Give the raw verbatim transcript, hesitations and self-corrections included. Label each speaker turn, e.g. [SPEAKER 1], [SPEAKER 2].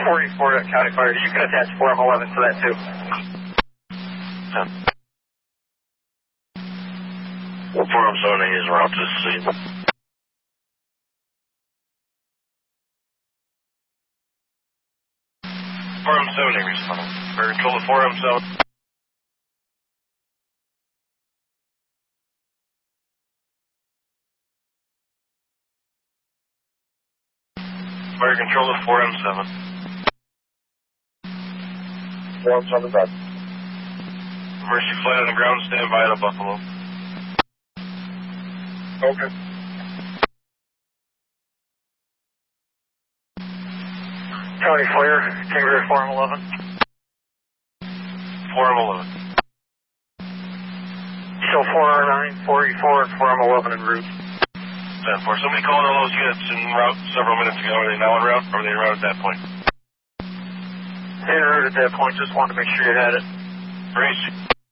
[SPEAKER 1] forty-four at County Fire. You can attach four M eleven to that too.
[SPEAKER 2] Yeah. four M seven is route to scene. four M seven responding. Fire control to four M seven. Fire control to four M seven.
[SPEAKER 3] four M seven back.
[SPEAKER 2] Mercy flight on the ground, stand by to Buffalo.
[SPEAKER 3] Okay.
[SPEAKER 1] County Fire, Kangaroo four M eleven.
[SPEAKER 2] four M eleven.
[SPEAKER 1] Show four R nine, forty-four, and four M eleven en route.
[SPEAKER 2] ten four. Somebody called all those units en route several minutes ago. Are they now en route, or are they en route at that point?
[SPEAKER 1] En route at that point, just wanted to make sure you had it.
[SPEAKER 2] Brace.